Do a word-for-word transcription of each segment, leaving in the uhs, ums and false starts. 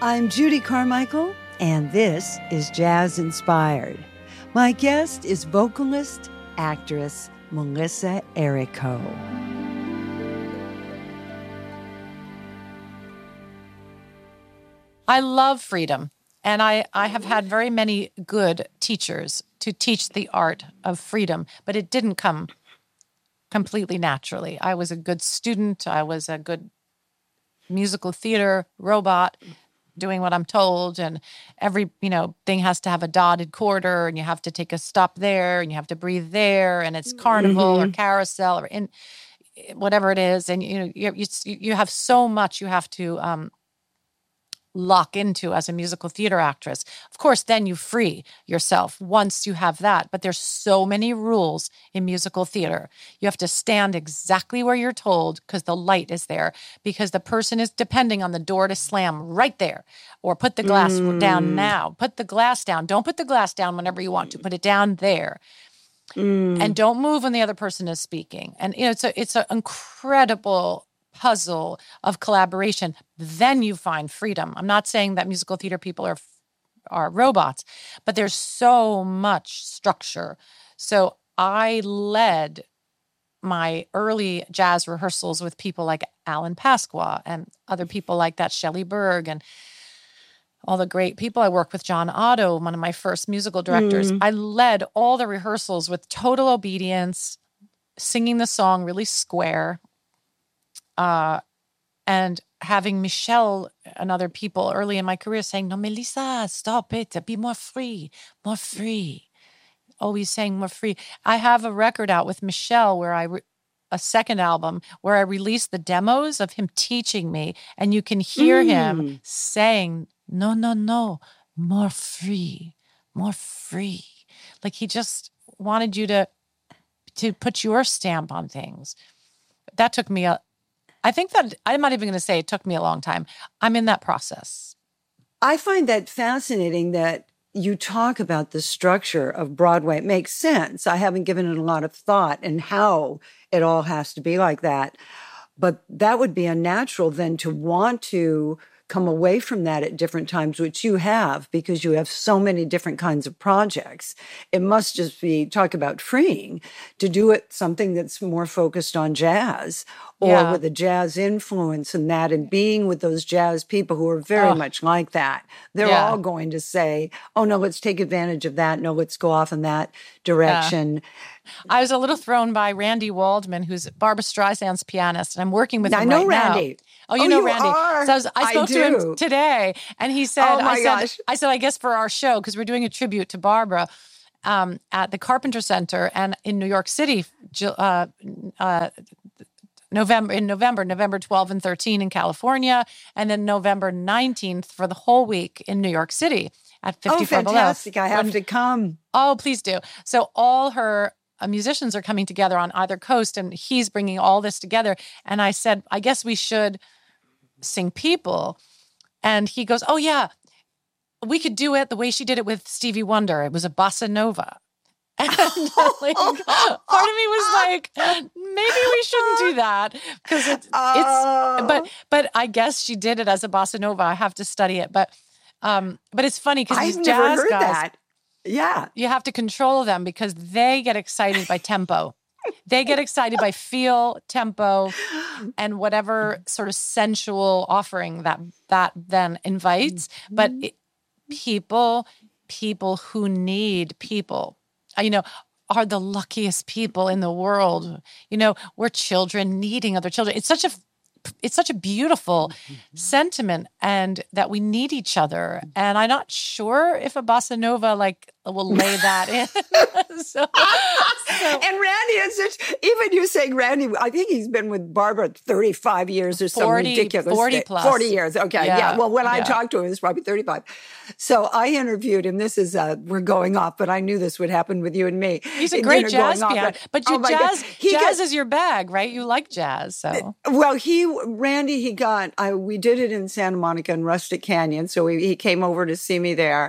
I'm Judy Carmichael, and this is Jazz Inspired. My guest is vocalist, actress Melissa Errico. I love freedom, and I, I have had very many good teachers to teach the art of freedom, but it didn't come completely naturally. I was a good student. I was a good musical theater robot, doing what I'm told, and every, you know, thing has to have a dotted quarter, and you have to take a stop there, and you have to breathe there, and it's carnival mm-hmm. or carousel or in whatever it is, and you know, you you, you have so much you have to um, lock into as a musical theater actress. Of course, then you free yourself once you have that, but there's so many rules in musical theater. You have to stand exactly where you're told because the light is there, because the person is depending on the door to slam right there, or put the glass mm. down now. Put the glass down. Don't put the glass down whenever you want to. Put it down there. Mm. And don't move when the other person is speaking. And you know, it's a, it's an incredible puzzle of collaboration. Then you find freedom. I'm not saying that musical theater people are are robots, but there's so much structure. So I led my early jazz rehearsals with people like Alan Pasqua and other people like that, Shelley Berg, and all the great people. I worked with John Otto, one of my first musical directors. Mm. I led all the rehearsals with total obedience, singing the song really square, Uh, and having Michelle and other people early in my career saying, no, Melissa, stop it. Be more free, more free. Always saying more free. I have a record out with Michelle where I, re- a second album where I released the demos of him teaching me. And you can hear mm. him saying, no, no, no, more free, more free. Like he just wanted you to, to put your stamp on things. That took me a, I think that, I'm not even going to say it took me a long time. I'm in that process. I find that fascinating that you talk about the structure of Broadway. It makes sense. I haven't given it a lot of thought and how it all has to be like that. But that would be unnatural then to want to come away from that at different times, which you have because you have so many different kinds of projects. It must just be, talk about freeing, to do it something that's more focused on jazz or yeah. with a jazz influence and that, and being with those jazz people who are very oh. much like that. They're yeah. all going to say, oh, no, let's take advantage of that. No, let's go off in that direction. Yeah. I was a little thrown by Randy Waldman, who's Barbra Streisand's pianist, and I'm working with him I know right Randy. now. Oh, you oh, know you Randy. Are. So I, was, I spoke I to him today, and he said, oh my I said, gosh. I said, I guess for our show, because we're doing a tribute to Barbra um, at the Carpenter Center and in New York City, uh, uh, November in November, November twelfth and thirteenth in California, and then November nineteenth for the whole week in New York City at fifty-four Oh, fantastic! Below. I have when, to come. Oh, please do. So all her uh, musicians are coming together on either coast, and he's bringing all this together. And I said, I guess we should sing People. And he goes, oh yeah, we could do it the way she did it with Stevie Wonder. It was a bossa nova. And like, part of me was like, maybe we shouldn't do that because it's, oh. it's, but, but I guess she did it as a bossa nova. I have to study it, but, um, but it's funny because these I've jazz never heard guys, that. Yeah, you have to control them because they get excited by tempo. They get excited by feel, tempo, and whatever sort of sensual offering that that then invites. But it, people, people who need people, you know, are the luckiest people in the world. You know, we're children needing other children. It's such a it's such a beautiful mm-hmm. sentiment, and that we need each other. And I'm not sure if a bossa nova like will lay that in. so, so. And Randy is such, even you saying Randy, I think he's been with Barbra thirty-five years or something forty, ridiculous. forty plus. forty years. Okay. Yeah. yeah. Well, when I yeah. talked to him, it was probably thirty-five. So I interviewed him. This is, uh, we're going off, but I knew this would happen with you and me. He's a great jazz pianist. But, but you oh jazz, jazz got, is your bag, right? You like jazz. So. Well, he, Randy, he got, I, we did it in Santa Monica and Rustic Canyon. So he, he came over to see me there.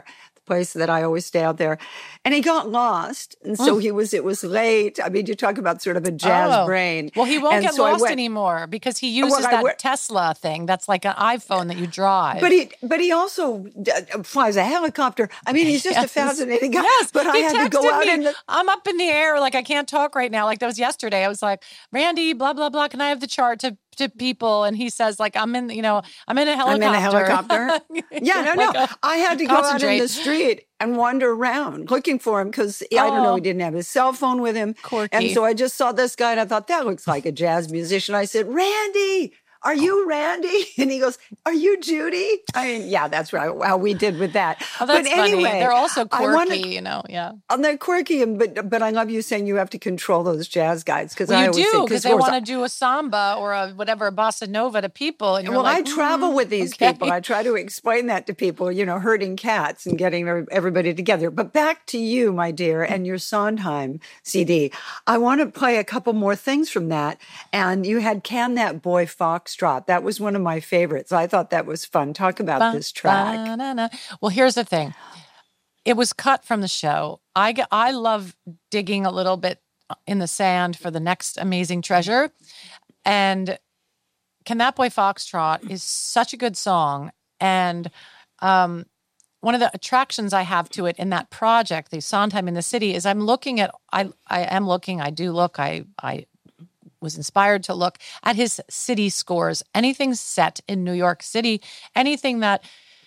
place that I always stay out there. And he got lost. And so he was, it was late. I mean, you talk about sort of a jazz Oh. brain. Well, he won't And get so I lost went- anymore because he uses Well, I that went- Tesla thing. That's like an iPhone that you drive. But he, but he also uh, flies a helicopter. I mean, he's just Yes. a fascinating guy. Yes, but I he had to go texted out me. in the. I'm up in the air, like I can't talk right now. Like that was yesterday. I was like, Randy, blah blah blah. Can I have the chart to to people? And he says, like, I'm in, you know, I'm in a helicopter. I'm in a helicopter. Yeah, no, no. Like, I had to go out in concentrate. the street and wander around looking for him because I don't know, Oh. he didn't have his cell phone with him. Quirky. And so I just saw this guy and I thought, that looks like a jazz musician. I said, Randy, are you Randy? And he goes, are you Judy? I mean, yeah, that's right. How we did with that. Oh, that's but funny. anyway, They're also I quirky, wanna- you know. Yeah. And they're quirky, and but but I love you saying you have to control those jazz guys because Well, I you always do think because they want to do a samba or a whatever a bossa nova to people. And you're Well, like, I travel "Mm, with these okay." people. I try to explain that to people, you know, herding cats and getting every- everybody together. But back to you, my dear, and your Sondheim C D. I want to play a couple more things from that. And you had Can That Boy Foxtrot. That was one of my favorites. I thought that was fun. Talk about Ba- this track. ba-na-na. Well, here's the thing. It was cut from the show. I, g- I love digging a little bit in the sand for the next amazing treasure. And Can That Boy Foxtrot is such a good song. And um, one of the attractions I have to it in that project, the Sondheim in the City, is I'm looking at, I, I am looking, I do look, I, I was inspired to look at his city scores. Anything set in New York City, anything that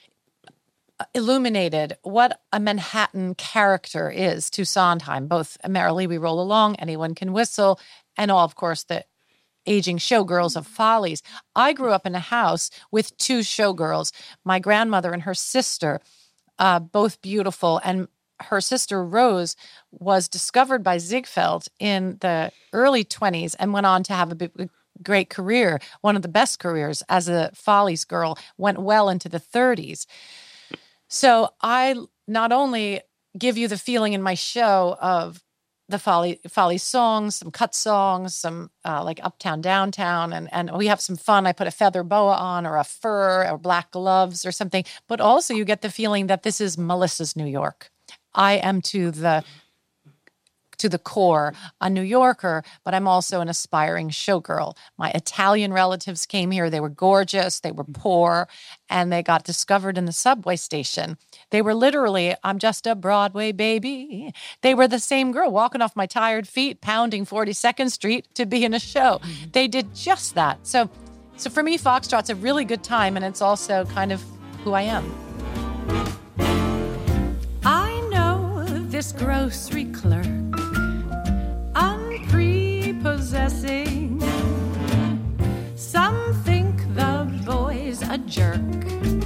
illuminated what a Manhattan character is to Sondheim, both Merrily We Roll Along, Anyone Can Whistle, and all, of course, the aging showgirls of Follies. I grew up in a house with two showgirls, my grandmother and her sister, uh, both beautiful. And her sister Rose was discovered by Ziegfeld in the early twenties and went on to have a big, great career, one of the best careers as a Follies girl, went well into the thirties. So I not only give you the feeling in my show of the Folly Folly songs, some cut songs, some uh, like Uptown, Downtown, and, and we have some fun. I put a feather boa on or a fur or black gloves or something. But also you get the feeling that this is Melissa's New York. I am to the to the core a New Yorker, but I'm also an aspiring showgirl. My Italian relatives came here. They were gorgeous. They were poor, and they got discovered in the subway station. They were literally, I'm just a Broadway baby. They were the same girl walking off my tired feet, pounding forty-second Street to be in a show. They did just that. So, so for me, Foxtrot's a really good time, and it's also kind of who I am. I know this grocery clerk, unprepossessing. Some think the boy's a jerk,